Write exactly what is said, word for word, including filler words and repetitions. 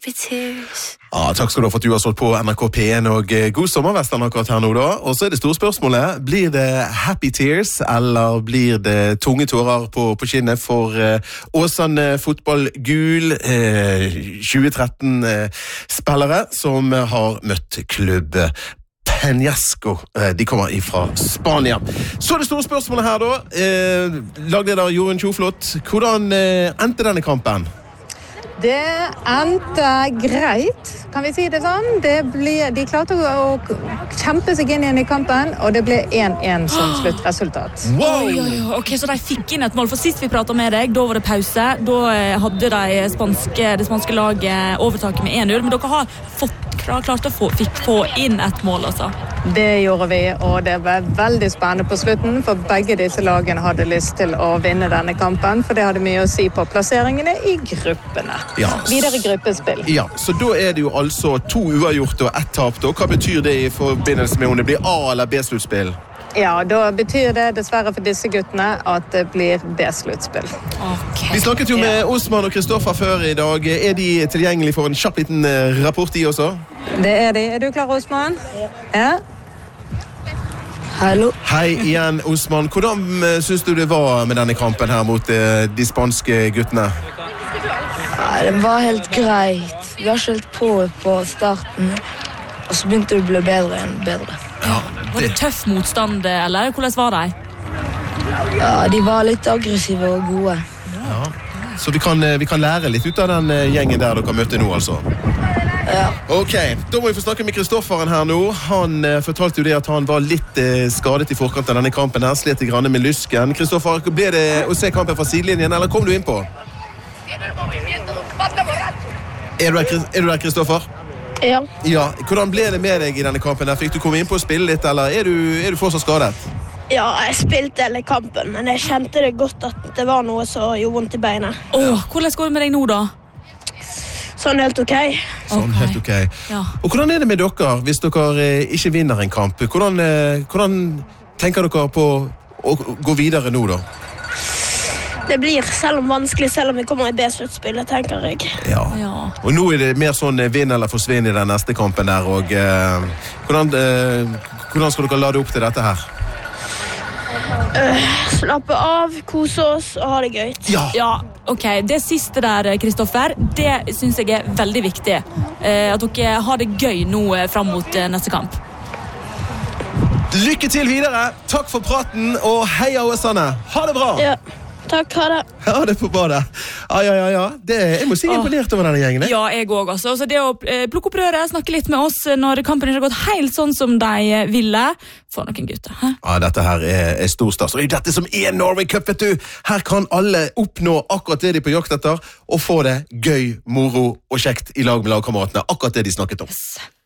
Happy tears. Ja, takk skal du ha for at du har stått på N R K P en, og god sommervesten akkurat her nå da. Og så er det store spørsmålet, blir det happy tears, eller blir det tunge tårer på, på skinnet for uh, Åsane fotball gul uh, tjue tretten-spillere uh, som har møtt klubb Peñasco. De kommer ifra Spania. Så er det store spørsmålet her da. Eh, Lagleder Jorunn Kjoflot, hvordan eh, endte denne kampen? Det endte greit, kan vi si det sånn. Det ble, de klarte å, å kjempe seg inn igjen i kampen, og det ble en en som sluttresultat. Wow! Oi, oi, oi. Ok, så de fikk inn et mål. For sist vi pratet med deg, da var det pause. Da hadde de spanske, det spanske laget overtaket med en null, men dere har fått klart å få, fikk få inn et mål, altså. Det gjorde vi, og det var veldig spennende på slutten, for begge disse lagene hadde lyst til å vinne denne kampen, for det hadde mye å si på plasseringene i gruppene. Ja. Videre gruppespill. Ja, så da er det jo altså to uavgjort og ett tap. Hva betyr det i forbindelse med om det blir A- eller B-sluttspill? Ja, da betyr det dessverre for disse guttene at det blir B-sluttspill. Okay. Vi snakket jo med Osman og Kristoffer før i dag. Er de tilgjengelige for en kjapp liten rapport i også? Det er de. Er du klar, Osman? Ja. Hallo. Hei igjen, Osman. Hvordan synes du det var med denne kampen her mot eh, de spanske guttene? Ja, det var helt greit. Vi har ikke helt på på starten, og så begynte det å bli bedre enn bedre. Ja, Var det tøff motstand, eller? Hvordan var de? Ja, de var litt aggressive og gode. Ja. Så vi kan, vi kan lære litt ut av den gjengen der dere møtte nå, altså? Ja. Ok, da må vi få snakke med Kristofferen her nå. Han eh, fortalte jo det at han var litt eh, skadet i forkant av denne kampen her, slet i grann med lysken. Kristoffer, ble det å se kampen fra sidelinjen, eller kom du inn på? Er du der, er du der, Kristoffer? Ja. Ja, hvordan ble det med deg i denne kampen her? Fikk du komme inn på å spille litt, eller er du, er du fortsatt skadet? Ja, jeg spilte hele kampen, men jeg kjente det godt at det var noe som gjorde vondt i beinet. Åh, hvordan går det med deg nå, da? Sånn helt ok. Sånn, Ok. helt ok. Ja. Og hvordan er det med dere hvis dere eh, ikke vinner en kamp? Hvordan, eh, hvordan tenker dere på å gå videre nå, da? Det blir selv om vanskelig, selv om vi kommer i B-sluttspillet, tenker jeg. Ja. Ja. Og nå er det mer sånn eh, vinn eller forsvinn i den neste kampen der, og eh, hvordan, eh, hvordan skal dere lade opp til dette her? Uh, slappe av, kose oss og ha det gøy. Ja! Ja, ok. Det siste der, Kristoffer, det synes jeg er veldig viktig. Eh, at dere har det gøy nå eh, frem mot eh, neste kamp. Lykke til videre! Takk for praten, og heia Åsane! Ha det bra! Ja, takk, ha det. Ja, det er på badet. Ja, ja, ja, ja. Det, jeg må si jeg er imponert over denne gjengen. jeg. Ja, jeg også, altså. Så det å eh, plukke opp røret, snakke litt med oss når kampen ikke har gått helt sånn som de eh, ville. For noen gutter, hæ? Ja, dette her er, er stor stas. Og det er dette som er Norway Cup, vet du. Her kan alle oppnå akkurat det de er på jakt etter, og få det gøy, moro og kjekt i lag med lagkameratene. Akkurat det de snakket om. Yes.